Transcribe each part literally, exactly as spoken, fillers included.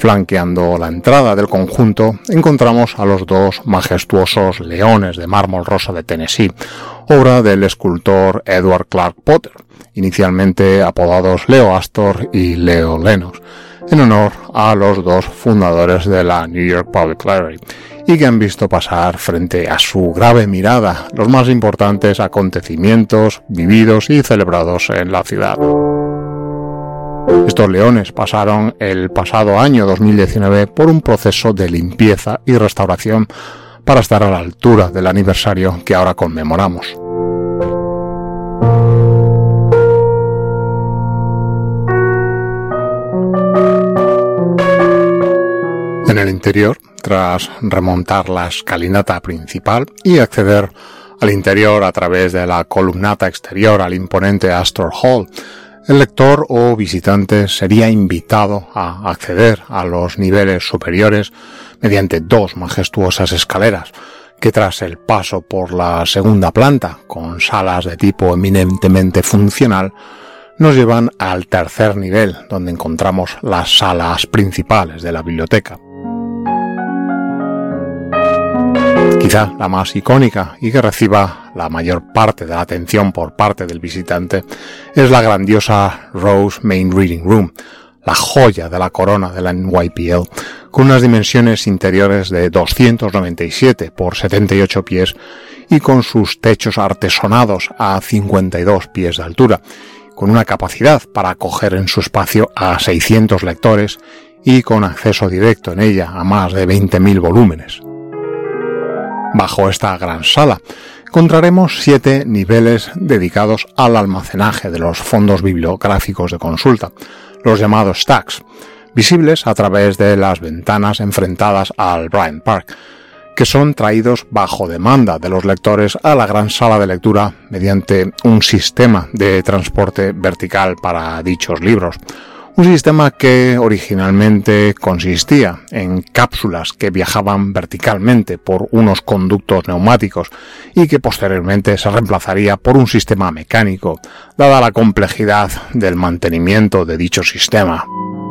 Flanqueando la entrada del conjunto encontramos a los dos majestuosos leones de mármol rosa de Tennessee, obra del escultor Edward Clark Potter, inicialmente apodados Leo Astor y Leo Lenos, en honor a los dos fundadores de la New York Public Library, y que han visto pasar frente a su grave mirada los más importantes acontecimientos vividos y celebrados en la ciudad. Estos leones pasaron el pasado año dos mil diecinueve por un proceso de limpieza y restauración para estar a la altura del aniversario que ahora conmemoramos. En el interior, tras remontar la escalinata principal y acceder al interior a través de la columnata exterior al imponente Astor Hall, el lector o visitante sería invitado a acceder a los niveles superiores mediante dos majestuosas escaleras que, tras el paso por la segunda planta, con salas de tipo eminentemente funcional, nos llevan al tercer nivel, donde encontramos las salas principales de la biblioteca. Quizá la más icónica y que reciba la mayor parte de la atención por parte del visitante es la grandiosa Rose Main Reading Room, la joya de la corona de la N Y P L, con unas dimensiones interiores de doscientos noventa y siete por setenta y ocho pies y con sus techos artesonados a cincuenta y dos pies de altura, con una capacidad para acoger en su espacio a seiscientos lectores y con acceso directo en ella a más de veinte mil volúmenes. Bajo esta gran sala encontraremos siete niveles dedicados al almacenaje de los fondos bibliográficos de consulta, los llamados stacks, visibles a través de las ventanas enfrentadas al Bryant Park, que son traídos bajo demanda de los lectores a la gran sala de lectura mediante un sistema de transporte vertical para dichos libros. Un sistema que originalmente consistía en cápsulas que viajaban verticalmente por unos conductos neumáticos y que posteriormente se reemplazaría por un sistema mecánico, dada la complejidad del mantenimiento de dicho sistema.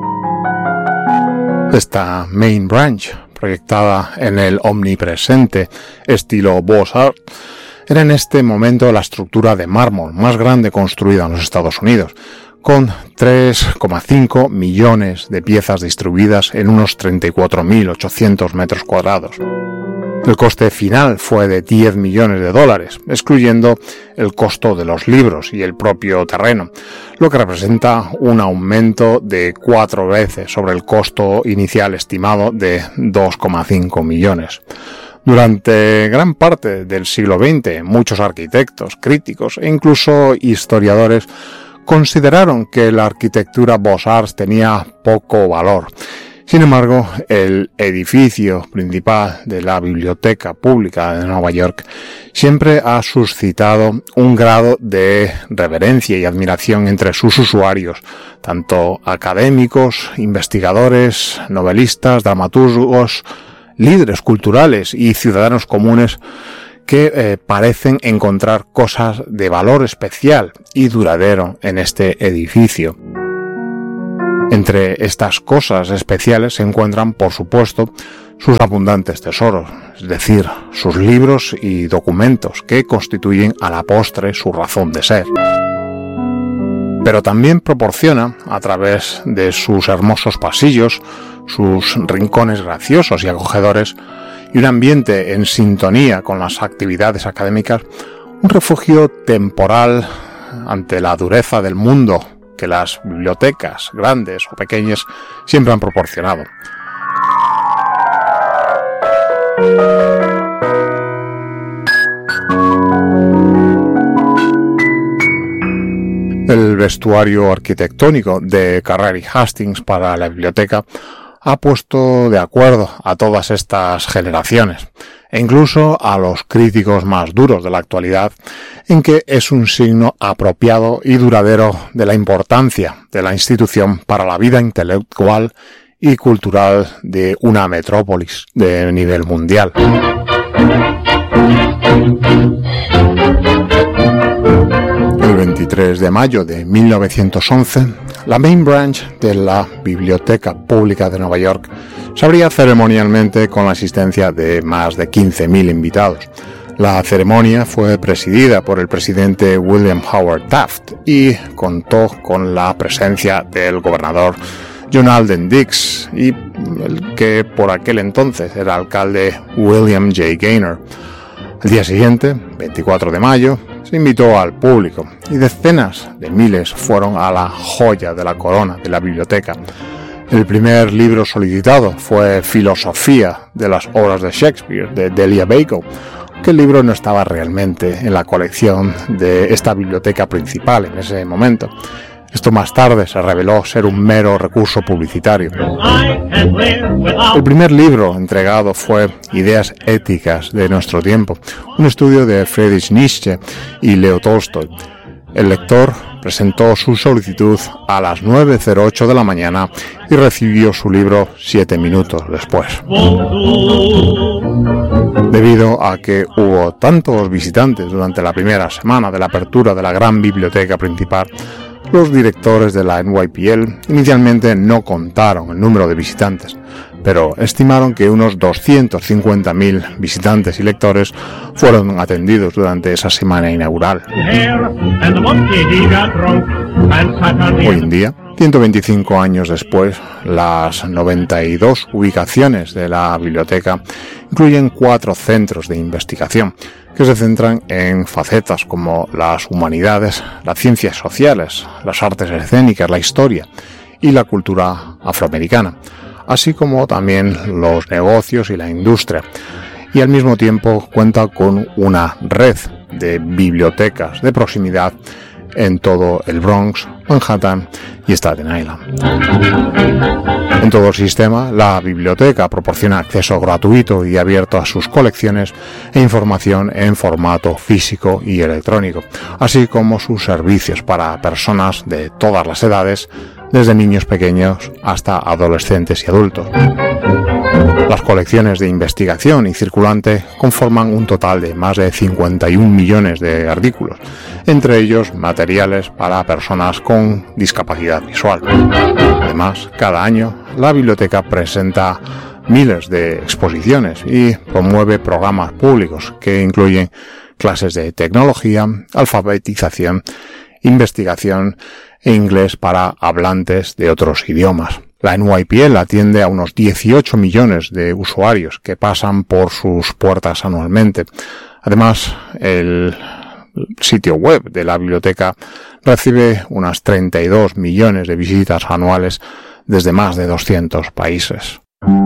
Esta Main Branch, proyectada en el omnipresente estilo Beaux-Arts, era en este momento la estructura de mármol más grande construida en los Estados Unidos, con tres coma cinco millones de piezas distribuidas en unos treinta y cuatro mil ochocientos metros cuadrados. El coste final fue de diez millones de dólares, excluyendo el costo de los libros y el propio terreno, lo que representa un aumento de cuatro veces sobre el costo inicial estimado de dos coma cinco millones. Durante gran parte del siglo veinte, muchos arquitectos, críticos e incluso historiadores consideraron que la arquitectura Beaux-Arts tenía poco valor. Sin embargo, el edificio principal de la Biblioteca Pública de Nueva York siempre ha suscitado un grado de reverencia y admiración entre sus usuarios, tanto académicos, investigadores, novelistas, dramaturgos, líderes culturales y ciudadanos comunes que eh, parecen encontrar cosas de valor especial y duradero en este edificio. Entre estas cosas especiales se encuentran, por supuesto, sus abundantes tesoros, es decir, sus libros y documentos que constituyen a la postre su razón de ser. Pero también proporciona, a través de sus hermosos pasillos, sus rincones graciosos y acogedores, y un ambiente en sintonía con las actividades académicas, un refugio temporal ante la dureza del mundo que las bibliotecas, grandes o pequeñas, siempre han proporcionado. El vestuario arquitectónico de Carrere y Hastings para la biblioteca ha puesto de acuerdo a todas estas generaciones, e incluso a los críticos más duros de la actualidad, en que es un signo apropiado y duradero de la importancia de la institución para la vida intelectual y cultural de una metrópolis de nivel mundial. El veintitrés de mayo de mil novecientos once, la Main Branch de la Biblioteca Pública de Nueva York se abría ceremonialmente con la asistencia de más de quince mil invitados. La ceremonia fue presidida por el presidente William Howard Taft y contó con la presencia del gobernador John Alden Dix y el que por aquel entonces era alcalde William J. Gaynor. El día siguiente, veinticuatro de mayo, se invitó al público y decenas de miles fueron a la joya de la corona de la biblioteca. El primer libro solicitado fue Filosofía de las obras de Shakespeare, de Delia Bacon, que el libro no estaba realmente en la colección de esta biblioteca principal en ese momento. Esto más tarde se reveló ser un mero recurso publicitario. El primer libro entregado fue Ideas éticas de nuestro tiempo, un estudio de Friedrich Nietzsche y Leo Tolstoy. El lector presentó su solicitud a las nueve cero ocho de la mañana y recibió su libro siete minutos después. Debido a que hubo tantos visitantes durante la primera semana de la apertura de la gran biblioteca principal, los directores de la N Y P L inicialmente no contaron el número de visitantes, pero estimaron que unos doscientos cincuenta mil visitantes y lectores fueron atendidos durante esa semana inaugural. Hoy en día, ciento veinticinco años después, las noventa y dos ubicaciones de la biblioteca incluyen cuatro centros de investigación que se centran en facetas como las humanidades, las ciencias sociales, las artes escénicas, la historia y la cultura afroamericana, así como también los negocios y la industria. Y al mismo tiempo cuenta con una red de bibliotecas de proximidad en todo el Bronx, Manhattan y Staten Island. En todo el sistema, la biblioteca proporciona acceso gratuito y abierto a sus colecciones e información en formato físico y electrónico, así como sus servicios para personas de todas las edades, desde niños pequeños hasta adolescentes y adultos. Las colecciones de investigación y circulante conforman un total de más de cincuenta y un millones de artículos, entre ellos materiales para personas con discapacidad visual. Además, cada año la biblioteca presenta miles de exposiciones y promueve programas públicos que incluyen clases de tecnología, alfabetización, investigación e inglés para hablantes de otros idiomas. La N Y P L atiende a unos dieciocho millones de usuarios que pasan por sus puertas anualmente. Además, el sitio web de la biblioteca recibe unas treinta y dos millones de visitas anuales desde más de doscientos países.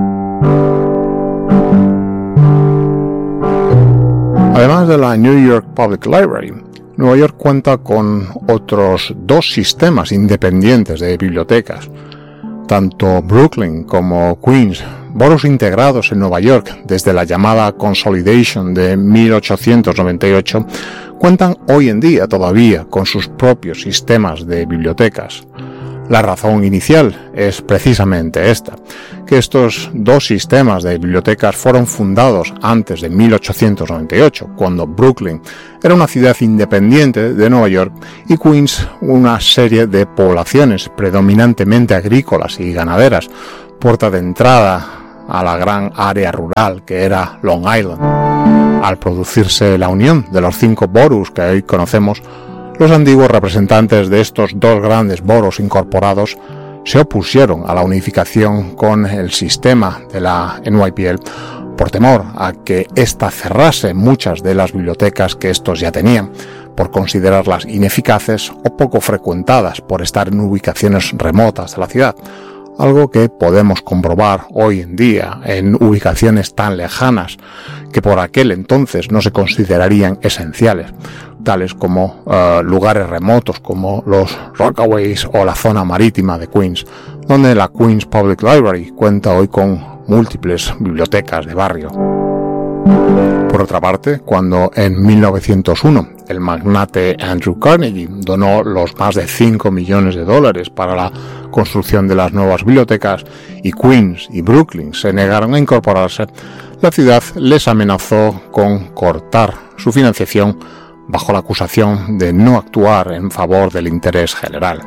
Además de la New York Public Library, Nueva York cuenta con otros dos sistemas independientes de bibliotecas. Tanto Brooklyn como Queens, boroughs integrados en Nueva York desde la llamada Consolidation de mil ochocientos noventa y ocho, cuentan hoy en día todavía con sus propios sistemas de bibliotecas. La razón inicial es precisamente esta, que estos dos sistemas de bibliotecas fueron fundados antes de mil ochocientos noventa y ocho, cuando Brooklyn era una ciudad independiente de Nueva York y Queens una serie de poblaciones predominantemente agrícolas y ganaderas, puerta de entrada a la gran área rural que era Long Island. Al producirse la unión de los cinco boroughs que hoy conocemos, los antiguos representantes de estos dos grandes boroughs incorporados se opusieron a la unificación con el sistema de la N Y P L por temor a que ésta cerrase muchas de las bibliotecas que estos ya tenían, por considerarlas ineficaces o poco frecuentadas por estar en ubicaciones remotas de la ciudad, algo que podemos comprobar hoy en día en ubicaciones tan lejanas que por aquel entonces no se considerarían esenciales, tales como uh, lugares remotos como los Rockaways o la zona marítima de Queens, donde la Queens Public Library cuenta hoy con múltiples bibliotecas de barrio. Por otra parte, cuando en mil novecientos uno el magnate Andrew Carnegie donó los más de cinco millones de dólares para la construcción de las nuevas bibliotecas y Queens y Brooklyn se negaron a incorporarse, la ciudad les amenazó con cortar su financiación bajo la acusación de no actuar en favor del interés general.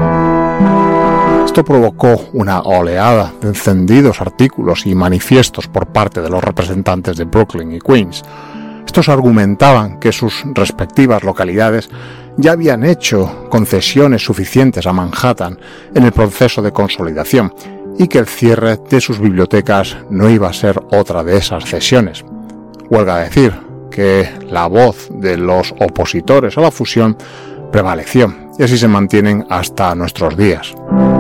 Esto provocó una oleada de encendidos artículos y manifiestos por parte de los representantes de Brooklyn y Queens. Estos argumentaban que sus respectivas localidades ya habían hecho concesiones suficientes a Manhattan en el proceso de consolidación y que el cierre de sus bibliotecas no iba a ser otra de esas cesiones. Huelga decir que la voz de los opositores a la fusión prevaleció y así se mantienen hasta nuestros días.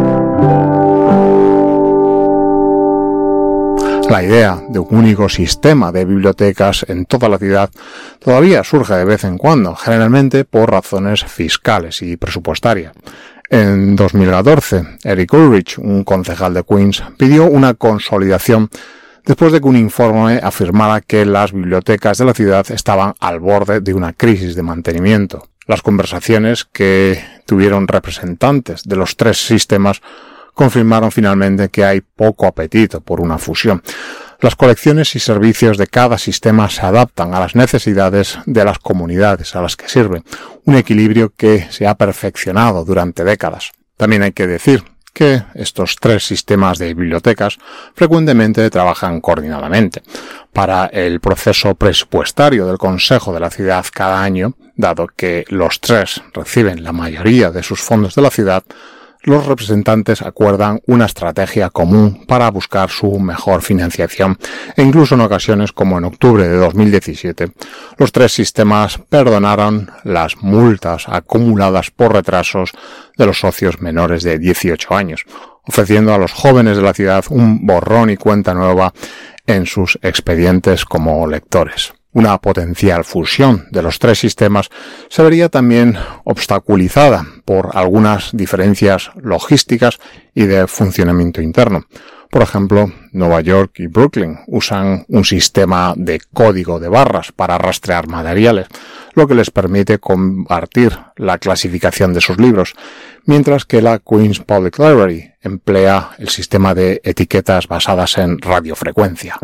La idea de un único sistema de bibliotecas en toda la ciudad todavía surge de vez en cuando, generalmente por razones fiscales y presupuestarias. En dos mil catorce, Eric Ulrich, un concejal de Queens, pidió una consolidación después de que un informe afirmara que las bibliotecas de la ciudad estaban al borde de una crisis de mantenimiento. Las conversaciones que tuvieron representantes de los tres sistemas confirmaron finalmente que hay poco apetito por una fusión. Las colecciones y servicios de cada sistema se adaptan a las necesidades de las comunidades a las que sirven, un equilibrio que se ha perfeccionado durante décadas. También hay que decir que estos tres sistemas de bibliotecas frecuentemente trabajan coordinadamente. Para el proceso presupuestario del Consejo de la Ciudad cada año, dado que los tres reciben la mayoría de sus fondos de la ciudad, los representantes acuerdan una estrategia común para buscar su mejor financiación e incluso en ocasiones como en octubre de dos mil diecisiete, los tres sistemas perdonaron las multas acumuladas por retrasos de los socios menores de dieciocho años, ofreciendo a los jóvenes de la ciudad un borrón y cuenta nueva en sus expedientes como lectores. Una potencial fusión de los tres sistemas se vería también obstaculizada por algunas diferencias logísticas y de funcionamiento interno. Por ejemplo, Nueva York y Brooklyn usan un sistema de código de barras para rastrear materiales, lo que les permite compartir la clasificación de sus libros, mientras que la Queens Public Library emplea el sistema de etiquetas basadas en radiofrecuencia.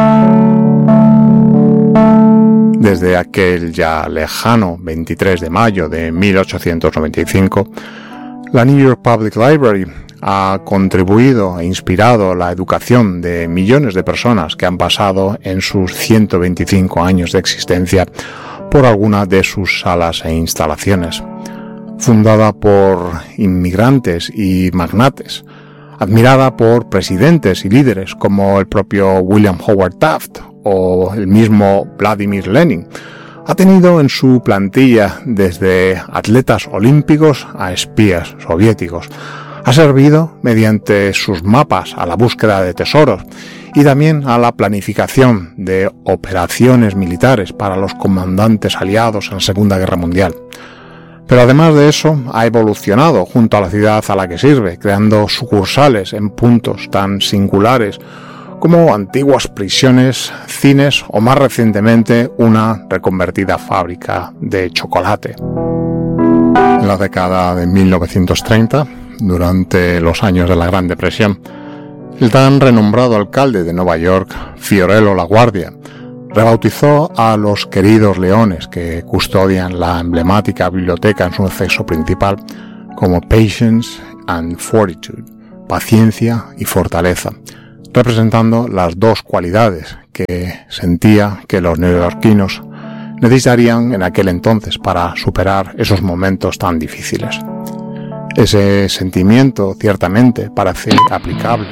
Desde aquel ya lejano veintitrés de mayo de mil ochocientos noventa y cinco, la New York Public Library ha contribuido e inspirado la educación de millones de personas que han pasado en sus ciento veinticinco años de existencia por alguna de sus salas e instalaciones. Fundada por inmigrantes y magnates, admirada por presidentes y líderes como el propio William Howard Taft o el mismo Vladimir Lenin, ha tenido en su plantilla desde atletas olímpicos a espías soviéticos. Ha servido mediante sus mapas a la búsqueda de tesoros y también a la planificación de operaciones militares para los comandantes aliados en la Segunda Guerra Mundial. Pero además de eso, ha evolucionado junto a la ciudad a la que sirve, creando sucursales en puntos tan singulares como antiguas prisiones, cines o más recientemente una reconvertida fábrica de chocolate. En la década de mil novecientos treinta, durante los años de la Gran Depresión, el tan renombrado alcalde de Nueva York, Fiorello LaGuardia, rebautizó a los queridos leones que custodian la emblemática biblioteca en su acceso principal como Patience and Fortitude, paciencia y fortaleza, representando las dos cualidades que sentía que los neoyorquinos necesitarían en aquel entonces para superar esos momentos tan difíciles. Ese sentimiento ciertamente parece aplicable.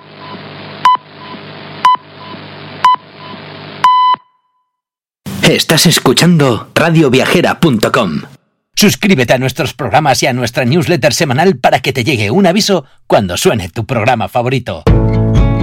Estás escuchando radio viajera punto com. Suscríbete a nuestros programas y a nuestra newsletter semanal para que te llegue un aviso cuando suene tu programa favorito.